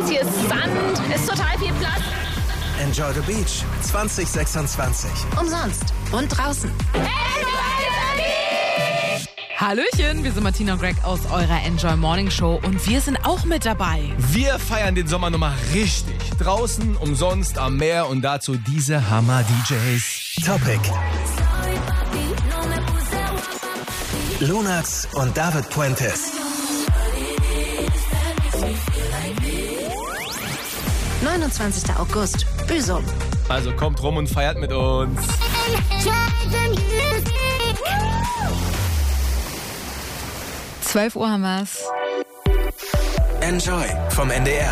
heiß, hier ist Sand, ist total viel Platz. Enjoy the Beach 2026. Umsonst und draußen. Hallöchen, wir sind Martina und Greg aus eurer Enjoy Morning Show und wir sind auch mit dabei. Wir feiern den Sommer nochmal richtig. Draußen, umsonst, am Meer und dazu diese Hammer-DJs. Topic. Lunax und David Puentes. 29. August, Büsum. Also kommt rum und feiert mit uns. Uhr haben wir's. Enjoy vom NDR.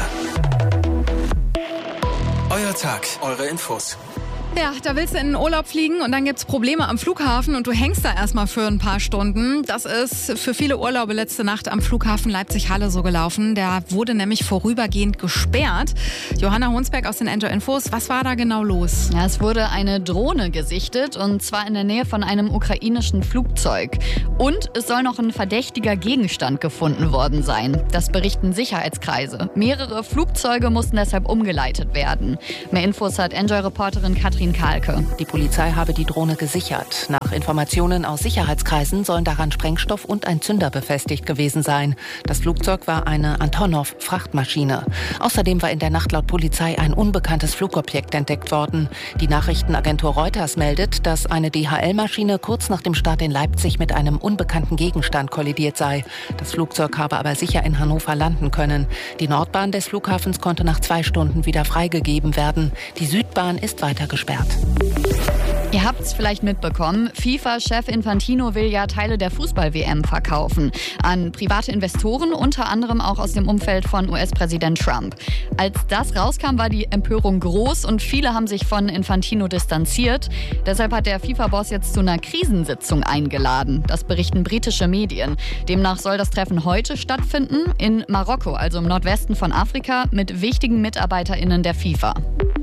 Euer Tag, eure Infos. Ja, da willst du in den Urlaub fliegen und dann gibt's Probleme am Flughafen und du hängst da erstmal für ein paar Stunden. Das ist für viele Urlaube letzte Nacht am Flughafen Leipzig-Halle so gelaufen. Der wurde nämlich vorübergehend gesperrt. Johanna Honsberg aus den Enjoy Infos, was war da genau los? Ja, es wurde eine Drohne gesichtet und zwar in der Nähe von einem ukrainischen Flugzeug. Und es soll noch ein verdächtiger Gegenstand gefunden worden sein. Das berichten Sicherheitskreise. Mehrere Flugzeuge mussten deshalb umgeleitet werden. Mehr Infos hat Enjoy-Reporterin Katrin Kahlke. Die Polizei habe die Drohne gesichert. Nach Informationen aus Sicherheitskreisen sollen daran Sprengstoff und ein Zünder befestigt gewesen sein. Das Flugzeug war eine Antonov-Frachtmaschine. Außerdem war in der Nacht laut Polizei ein unbekanntes Flugobjekt entdeckt worden. Die Nachrichtenagentur Reuters meldet, dass eine DHL-Maschine kurz nach dem Start in Leipzig mit einem unbekannten Gegenstand kollidiert sei. Das Flugzeug habe aber sicher in Hannover landen können. Die Nordbahn des Flughafens konnte nach 2 Stunden wieder freigegeben werden. Die Südbahn ist weiter gesperrt. Ihr habt's vielleicht mitbekommen, FIFA-Chef Infantino will ja Teile der Fußball-WM verkaufen. An private Investoren, unter anderem auch aus dem Umfeld von US-Präsident Trump. Als das rauskam, war die Empörung groß und viele haben sich von Infantino distanziert. Deshalb hat der FIFA-Boss jetzt zu einer Krisensitzung eingeladen. Das berichten britische Medien. Demnach soll das Treffen heute stattfinden in Marokko, also im Nordwesten von Afrika, mit wichtigen MitarbeiterInnen der FIFA.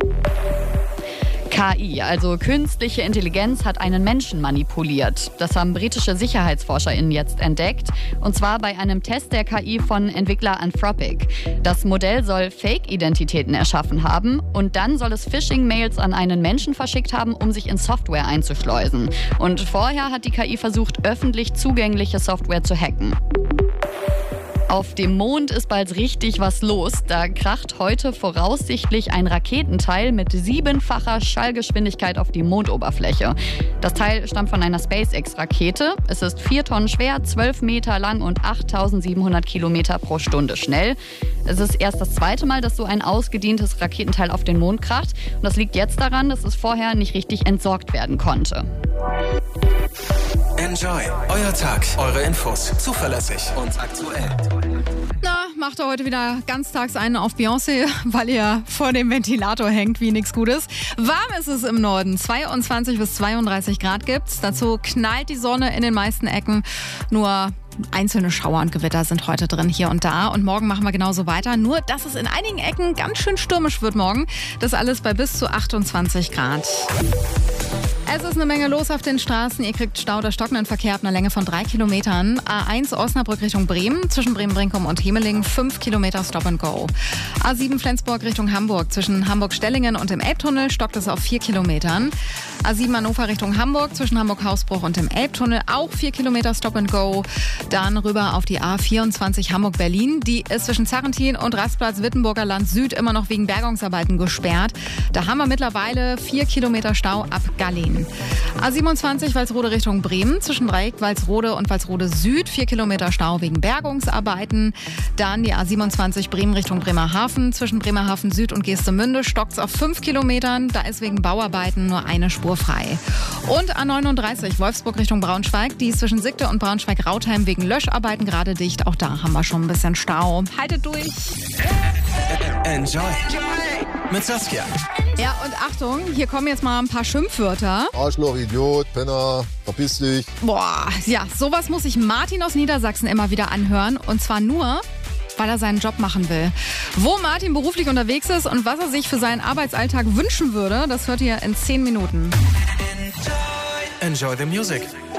KI, also künstliche Intelligenz, hat einen Menschen manipuliert. Das haben britische SicherheitsforscherInnen jetzt entdeckt. Und zwar bei einem Test der KI von Entwickler Anthropic. Das Modell soll Fake-Identitäten erschaffen haben und dann soll es Phishing-Mails an einen Menschen verschickt haben, um sich in Software einzuschleusen. Und vorher hat die KI versucht, öffentlich zugängliche Software zu hacken. Auf dem Mond ist bald richtig was los. Da kracht heute voraussichtlich ein Raketenteil mit 7-facher Schallgeschwindigkeit auf die Mondoberfläche. Das Teil stammt von einer SpaceX-Rakete. Es ist 4 Tonnen schwer, 12 Meter lang und 8.700 Kilometer pro Stunde schnell. Es ist erst das zweite Mal, dass so ein ausgedientes Raketenteil auf den Mond kracht. Und das liegt jetzt daran, dass es vorher nicht richtig entsorgt werden konnte. Enjoy, euer Tag, eure Infos, zuverlässig und aktuell. Na, macht ihr heute wieder ganztags einen auf Beyoncé, weil ihr vor dem Ventilator hängt wie nichts Gutes. Warm ist es im Norden, 22 bis 32 Grad gibt's. Dazu knallt die Sonne in den meisten Ecken. Nur einzelne Schauer und Gewitter sind heute drin, hier und da. Und morgen machen wir genauso weiter. Nur, dass es in einigen Ecken ganz schön stürmisch wird morgen. Das alles bei bis zu 28 Grad. Es ist eine Menge los auf den Straßen. Ihr kriegt Stau oder stockenden Verkehr ab einer Länge von 3 Kilometern. A1 Osnabrück Richtung Bremen, zwischen Bremen-Brinkum und Hemeling 5 Kilometer Stop and Go. A7 Flensburg Richtung Hamburg, zwischen Hamburg-Stellingen und dem Elbtunnel stockt es auf 4 Kilometern. A7 Hannover Richtung Hamburg, zwischen Hamburg-Hausbruch und dem Elbtunnel auch 4 Kilometer Stop and Go. Dann rüber auf die A24 Hamburg-Berlin. Die ist zwischen Zarrentin und Rastplatz Wittenburger Land Süd immer noch wegen Bergungsarbeiten gesperrt. Da haben wir mittlerweile 4 Kilometer Stau ab Gallien. A27 Walsrode Richtung Bremen, zwischen Dreieck, Walsrode und Walsrode Süd 4 Kilometer Stau wegen Bergungsarbeiten. Dann die A27 Bremen Richtung Bremerhaven, zwischen Bremerhaven Süd und Geestemünde stockt es auf 5 Kilometern. Da ist wegen Bauarbeiten nur eine Spur frei. Und A39 Wolfsburg Richtung Braunschweig, die ist zwischen Sickte und Braunschweig-Rautheim wegen Löscharbeiten gerade dicht. Auch da haben wir schon ein bisschen Stau. Haltet durch! Enjoy mit Saskia. Ja, und Achtung, hier kommen jetzt mal ein paar Schimpfwörter. Arschloch, Idiot, Penner, verpiss dich. Boah, ja, sowas muss sich Martin aus Niedersachsen immer wieder anhören. Und zwar nur, weil er seinen Job machen will. Wo Martin beruflich unterwegs ist und was er sich für seinen Arbeitsalltag wünschen würde, das hört ihr in 10 Minuten. Enjoy the music.